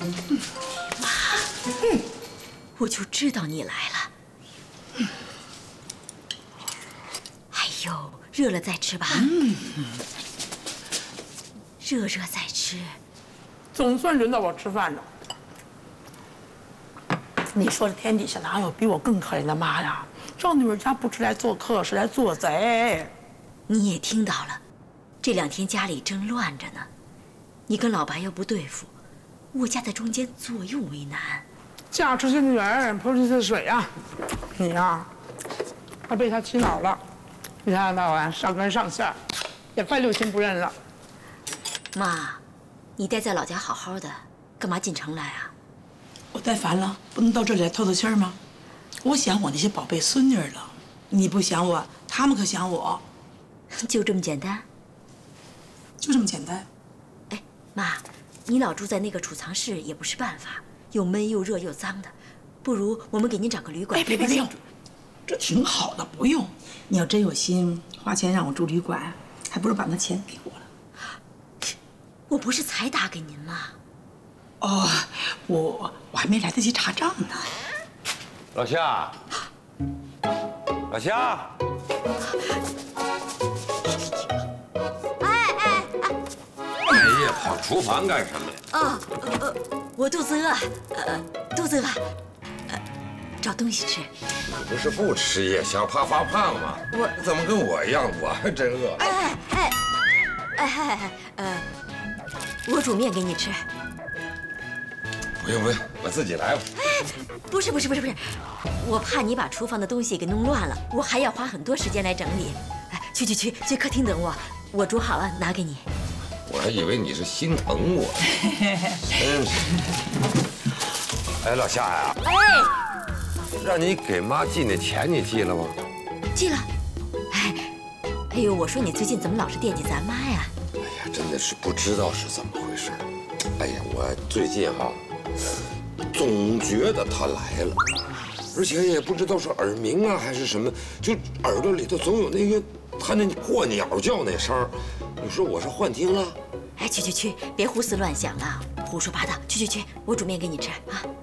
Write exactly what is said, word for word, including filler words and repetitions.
妈，嗯，我就知道你来了。嗯，哎呦，热了再吃吧。嗯，热热再吃。 总算轮到我吃饭了。你说这天底下哪有比我更可怜的妈呀？这女儿家不是来做客，是来做贼。 你也听到了，这两天家里正乱着呢。你跟老白要不对付，我家在中间左右为难。 嫁出去女儿泼出去的水啊！你呀，还被他洗脑了，一天到晚上纲上线，也快六亲不认了。 妈，你待在老家好好的，干嘛进城来啊？ 我待烦了，不能到这里来透透气儿吗？我想我那些宝贝孙女了，你不想我，他们可想我。 就这么简单？ 就这么简单。 哎，妈，你老住在那个储藏室也不是办法，又闷又热又脏的，不如我们给您找个旅馆。 别别别用，这挺好的，不用。你要真有心花钱让我住旅馆，还不如把那钱给我了。 我不是才打给您吗？ 哦，我我还没来得及查账呢。 老夏，老夏， 哎哎哎！ 半夜跑厨房干什么呀？ 啊，呃，我肚子饿，呃，肚子饿，呃，找东西吃。 你不是不吃夜宵怕发胖吗？ 我你怎么跟我一样？我还真饿。 哎哎哎哎哎，呃，我煮面给你吃。 不用不用，我自己来吧。 哎，不是不是不是不是，我怕你把厨房的东西给弄乱了，我还要花很多时间来整理。哎，去去去去客厅等我，我煮好了拿给你。 我还以为你是心疼我。真是。哎，老夏呀。 哎。 让你给妈寄那钱，你寄了吗？ 寄了。哎，哎呦，我说你最近怎么老是惦记咱妈呀？ 哎呀，真的是不知道是怎么回事。哎呀，我最近哈。总觉得他来了，而且也不知道是耳鸣啊还是什么，就耳朵里头总有那个他那破鸟叫那声儿。你说我是幻听了？ 哎，去去去，别胡思乱想了，胡说八道！去去去，我煮面给你吃啊。